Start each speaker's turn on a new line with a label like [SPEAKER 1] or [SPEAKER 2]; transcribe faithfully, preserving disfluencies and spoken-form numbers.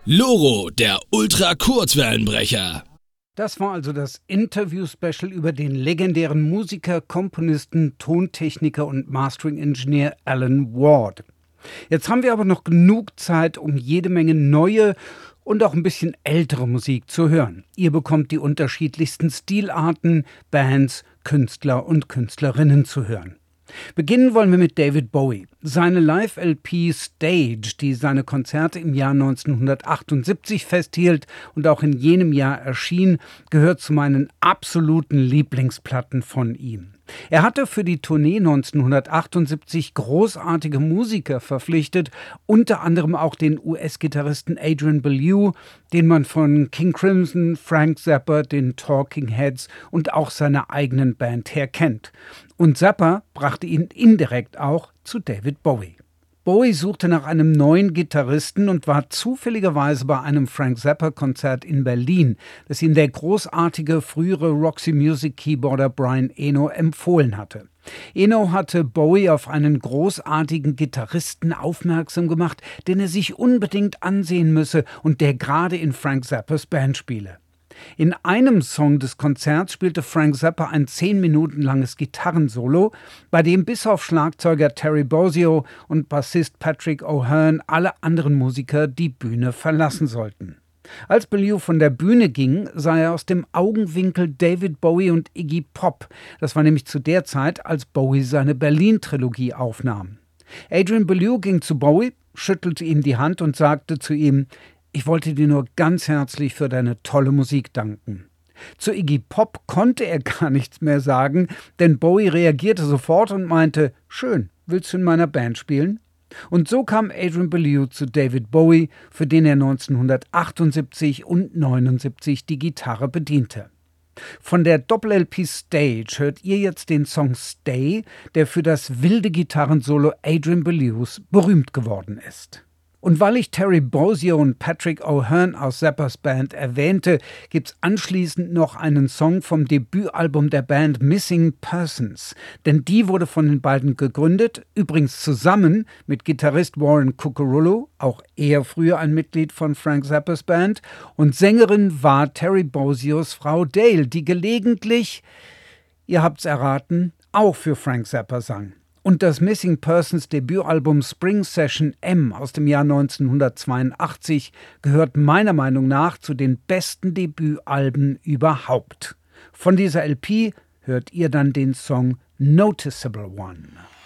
[SPEAKER 1] Loro, der Ultra-Kurzwellenbrecher.
[SPEAKER 2] Das war also das Interview-Special über den legendären Musiker, Komponisten, Tontechniker und Mastering-Ingenieur Alan Ward. Jetzt haben wir aber noch genug Zeit, um jede Menge neue und auch ein bisschen ältere Musik zu hören. Ihr bekommt die unterschiedlichsten Stilarten, Bands, Künstler und Künstlerinnen zu hören. Beginnen wollen wir mit David Bowie. Seine Live-L P Stage, die seine Konzerte im Jahr neunzehnhundertachtundsiebzig festhielt und auch in jenem Jahr erschien, gehört zu meinen absoluten Lieblingsplatten von ihm. Er hatte für die Tournee neunzehnhundertachtundsiebzig großartige Musiker verpflichtet, unter anderem auch den U S-Gitarristen Adrian Belew, den man von King Crimson, Frank Zappa, den Talking Heads und auch seiner eigenen Band her kennt. Und Zappa brachte ihn indirekt auch zu David Bowie. Bowie suchte nach einem neuen Gitarristen und war zufälligerweise bei einem Frank Zappa-Konzert in Berlin, das ihm der großartige frühere Roxy Music-Keyboarder Brian Eno empfohlen hatte. Eno hatte Bowie auf einen großartigen Gitarristen aufmerksam gemacht, den er sich unbedingt ansehen müsse und der gerade in Frank Zappas Band spiele. In einem Song des Konzerts spielte Frank Zappa ein zehn Minuten langes Gitarrensolo, bei dem bis auf Schlagzeuger Terry Bozzio und Bassist Patrick O'Hearn alle anderen Musiker die Bühne verlassen sollten. Als Belew von der Bühne ging, sah er aus dem Augenwinkel David Bowie und Iggy Pop. Das war nämlich zu der Zeit, als Bowie seine Berlin-Trilogie aufnahm. Adrian Belew ging zu Bowie, schüttelte ihm die Hand und sagte zu ihm: „Ich wollte dir nur ganz herzlich für deine tolle Musik danken." Zu Iggy Pop konnte er gar nichts mehr sagen, denn Bowie reagierte sofort und meinte: „Schön, willst du in meiner Band spielen?" Und so kam Adrian Belew zu David Bowie, für den er neunzehnhundertachtundsiebzig und neunundsiebzig die Gitarre bediente. Von der Doppel-L P Stage hört ihr jetzt den Song Stay, der für das wilde Gitarrensolo Adrian Belews berühmt geworden ist. Und weil ich Terry Bozzio und Patrick O'Hearn aus Zappas Band erwähnte, gibt's anschließend noch einen Song vom Debütalbum der Band Missing Persons. Denn die wurde von den beiden gegründet, übrigens zusammen mit Gitarrist Warren Cucurullo, auch er früher ein Mitglied von Frank Zappas Band, und Sängerin war Terry Bozzios Frau Dale, die gelegentlich, ihr habt's erraten, auch für Frank Zappa sang. Und das Missing Persons Debütalbum Spring Session M aus dem Jahr neunzehnhundertzweiundachtzig gehört meiner Meinung nach zu den besten Debütalben überhaupt. Von dieser L P hört ihr dann den Song Noticeable One.